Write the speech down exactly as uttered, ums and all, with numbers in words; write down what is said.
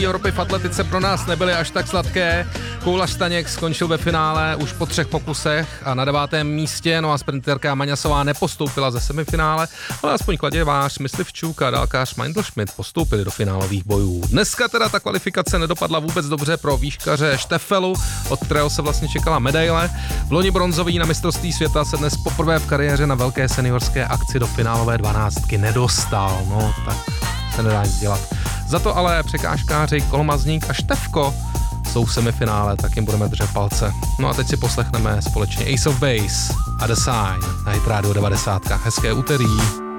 Evropy v atletice pro nás nebyly až tak sladké. Koulař Staněk skončil ve finále už po třech pokusech a na devátém místě, no a sprinterka Maňasová nepostoupila ze semifinále, ale aspoň kladěvář, myslivčůk a dálkář Meindl-Schmidt postoupili do finálových bojů. Dneska teda ta kvalifikace nedopadla vůbec dobře pro výškaře Štefelu, od kterého se vlastně čekala medaile. V loni bronzový na mistrovství světa se dnes poprvé v kariéře na velké seniorské akci do finálové dvanáctky nedostal, no tak se nedá nic dělat. Za to ale překážkáři Kolomazník a Štefko jsou v semifinále, tak jim budeme držet palce. No a teď si poslechneme společně Ace of Base a The Sign na Hit Radio devadesát. Hezké úterý.